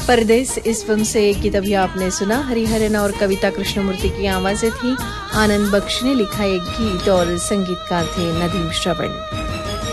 परदेस इस फिल्म से एक गीत अभी आपने सुना। हरिहरन और कविता कृष्णमूर्ति की आवाजें थी। आनंद बख्श ने लिखा एक गीत और संगीतकार थे नदीम श्रवण।